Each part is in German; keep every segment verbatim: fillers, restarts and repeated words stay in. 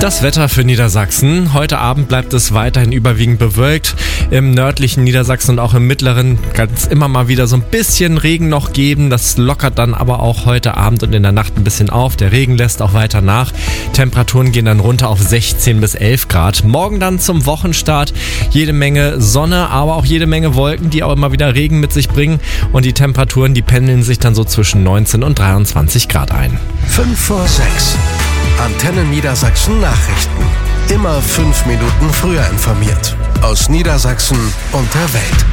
Das Wetter für Niedersachsen. Heute Abend bleibt es weiterhin überwiegend bewölkt. Im nördlichen Niedersachsen und auch im mittleren kann es immer mal wieder so ein bisschen Regen noch geben. Das lockert dann aber auch heute Abend und in der Nacht ein bisschen auf. Der Regen lässt auch weiter nach. Temperaturen gehen dann runter auf sechzehn bis elf Grad. Morgen dann zum Wochenstart jede Menge Sonne, aber auch jede Menge Wolken, die auch immer wieder Regen mit sich bringen. Und die Temperaturen, die pendeln sich dann so zwischen neunzehn und dreiundzwanzig Grad ein. fünf vor sechs. Antenne Niedersachsen Nachrichten. Immer fünf Minuten früher informiert. Aus Niedersachsen und der Welt.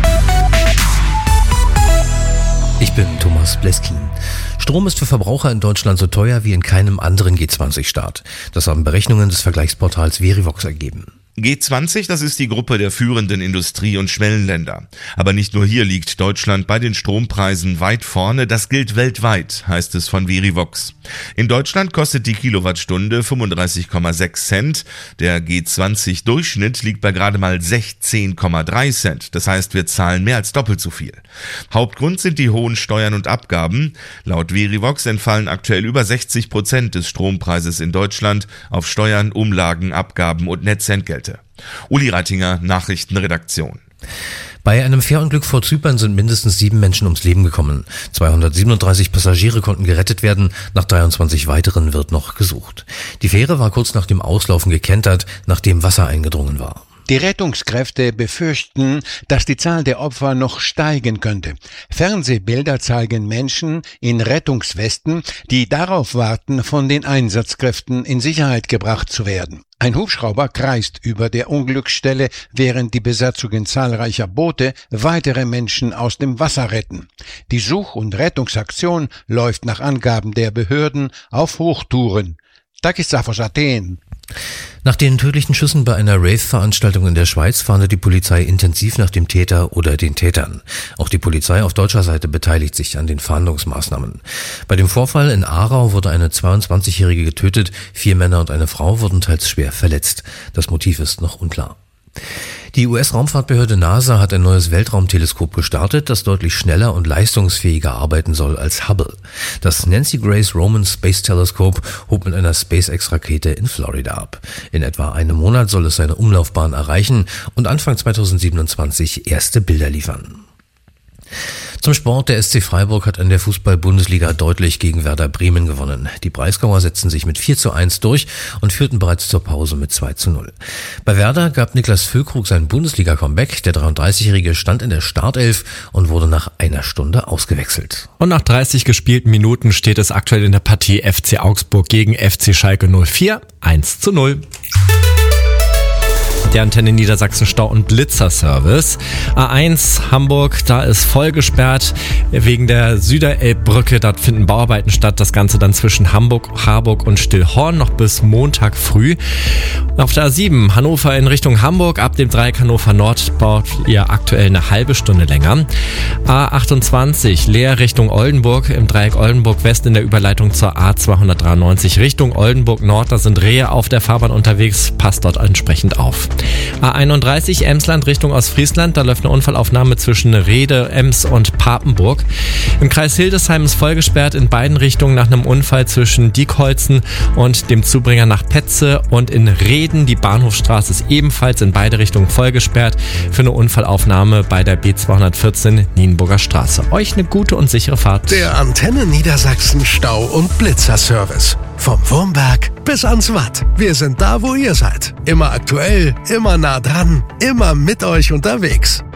Ich bin Thomas Bleskin. Strom ist für Verbraucher in Deutschland so teuer wie in keinem anderen G zwanzig Staat. Das haben Berechnungen des Vergleichsportals Verivox ergeben. G zwanzig, das ist die Gruppe der führenden Industrie- und Schwellenländer. Aber nicht nur hier liegt Deutschland bei den Strompreisen weit vorne, das gilt weltweit, heißt es von Verivox. In Deutschland kostet die Kilowattstunde fünfunddreißig Komma sechs Cent, der G zwanzig Durchschnitt liegt bei gerade mal sechzehn Komma drei Cent, das heißt, wir zahlen mehr als doppelt so viel. Hauptgrund sind die hohen Steuern und Abgaben. Laut Verivox entfallen aktuell über sechzig Prozent des Strompreises in Deutschland auf Steuern, Umlagen, Abgaben und Netzentgelte. Uli Reitinger, Nachrichtenredaktion. Bei einem Fährunglück vor Zypern sind mindestens sieben Menschen ums Leben gekommen. zweihundertsiebenunddreißig Passagiere konnten gerettet werden, nach dreiundzwanzig weiteren wird noch gesucht. Die Fähre war kurz nach dem Auslaufen gekentert, nachdem Wasser eingedrungen war. Die Rettungskräfte befürchten, dass die Zahl der Opfer noch steigen könnte. Fernsehbilder zeigen Menschen in Rettungswesten, die darauf warten, von den Einsatzkräften in Sicherheit gebracht zu werden. Ein Hubschrauber kreist über der Unglücksstelle, während die Besatzungen zahlreicher Boote weitere Menschen aus dem Wasser retten. Die Such- und Rettungsaktion läuft nach Angaben der Behörden auf Hochtouren. Takis aus Athen. Nach den tödlichen Schüssen bei einer Rave-Veranstaltung in der Schweiz fahndet die Polizei intensiv nach dem Täter oder den Tätern. Auch die Polizei auf deutscher Seite beteiligt sich an den Fahndungsmaßnahmen. Bei dem Vorfall in Aarau wurde eine zweiundzwanzigjährige getötet, vier Männer und eine Frau wurden teils schwer verletzt. Das Motiv ist noch unklar. Die U S-Raumfahrtbehörde NASA hat ein neues Weltraumteleskop gestartet, das deutlich schneller und leistungsfähiger arbeiten soll als Hubble. Das Nancy Grace Roman Space Telescope hob mit einer SpaceX-Rakete in Florida ab. In etwa einem Monat soll es seine Umlaufbahn erreichen und Anfang zweitausendsiebenundzwanzig erste Bilder liefern. Zum Sport, der S C Freiburg hat in der Fußball-Bundesliga deutlich gegen Werder Bremen gewonnen. Die Breisgauer setzten sich mit vier zu eins durch und führten bereits zur Pause mit zwei zu null. Bei Werder gab Niklas Füllkrug sein Bundesliga-Comeback. Der dreiunddreißigjährige stand in der Startelf und wurde nach einer Stunde ausgewechselt. Und nach dreißig gespielten Minuten steht es aktuell in der Partie F C Augsburg gegen F C Schalke null vier, eins zu null. Der Antenne Niedersachsen Stau- und Blitzerservice. A eins Hamburg, da ist voll gesperrt wegen der Süderelbbrücke. Dort finden Bauarbeiten statt. Das Ganze dann zwischen Hamburg, Harburg und Stillhorn noch bis Montag früh. Auf der A sieben Hannover in Richtung Hamburg. Ab dem Dreieck Hannover Nord baut ihr aktuell eine halbe Stunde länger. A achtundzwanzig Leer Richtung Oldenburg. Im Dreieck Oldenburg West in der Überleitung zur A zweihundertdreiundneunzig Richtung Oldenburg Nord. Da sind Rehe auf der Fahrbahn unterwegs. Passt dort entsprechend auf. A einunddreißig Emsland Richtung Ostfriesland, da läuft eine Unfallaufnahme zwischen Rede, Ems und Papenburg. Im Kreis Hildesheim ist voll gesperrt in beiden Richtungen nach einem Unfall zwischen Diekholzen und dem Zubringer nach Petze, und in Reden die Bahnhofstraße ist ebenfalls in beide Richtungen voll gesperrt für eine Unfallaufnahme bei der B zweihundertvierzehn Nienburger Straße. Euch eine gute und sichere Fahrt. Der Antenne Niedersachsen Stau- und Blitzerservice. Vom Wurmberg bis ans Watt. Wir sind da, wo ihr seid. Immer aktuell, immer nah dran, immer mit euch unterwegs.